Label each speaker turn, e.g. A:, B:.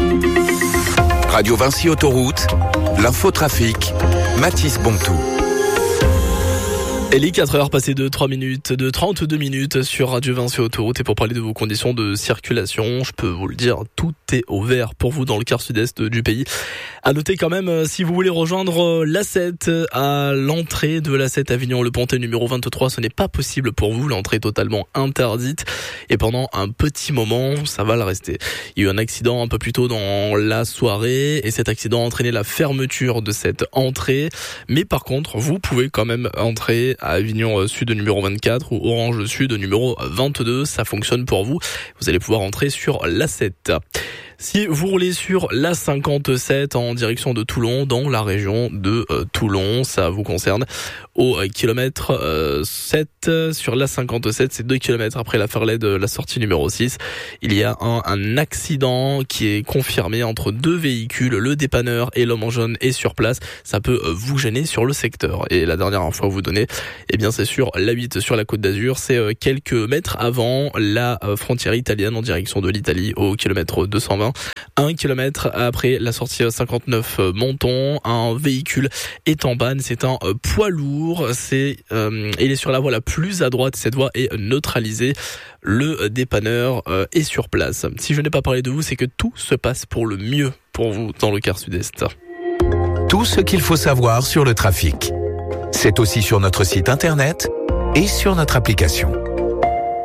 A: Radio Vinci Autoroute, l'infotrafic, Mathis Bontou.
B: Et les 4 heures passées de 32 minutes sur Radio Vinci Autoroute. Et pour parler de vos conditions de circulation, je peux vous le dire, tout est au vert pour vous dans le quart sud-est du pays. À noter quand même, si vous voulez rejoindre l'A7 à l'entrée de l'A7 Avignon-le-Pontet numéro 23, ce n'est pas possible pour vous. L'entrée est totalement interdite. Et pendant un petit moment, ça va le rester. Il y a eu un accident un peu plus tôt dans la soirée et cet accident a entraîné la fermeture de cette entrée. Mais par contre, vous pouvez quand même entrer à Avignon Sud numéro 24 ou Orange Sud numéro 22. Ça fonctionne pour vous. Vous allez pouvoir entrer sur l'A7. Si vous roulez sur l'A57 en direction de Toulon, dans la région de Toulon, ça vous concerne. Au kilomètre 7 sur l'A57, c'est 2 kilomètres après la Ferlet de la sortie numéro 6. Il y a un accident qui est confirmé entre 2 véhicules. Le dépanneur et l'homme en jaune est sur place. Ça peut vous gêner sur le secteur. Et la dernière info à vous donner, eh bien c'est sur l'A8 sur la Côte d'Azur. C'est quelques mètres avant la frontière italienne en direction de l'Italie au kilomètre 220. 1 kilomètre après la sortie 59 Menton, un véhicule est en panne. C'est un poids lourd. Il est sur la voie la plus à droite. Cette voie est neutralisée. Le dépanneur est sur place. Si je n'ai pas parlé de vous, c'est que tout se passe pour le mieux pour vous dans le quart sud-est.
A: Tout ce qu'il faut savoir sur le trafic. C'est aussi sur notre site internet et sur notre application.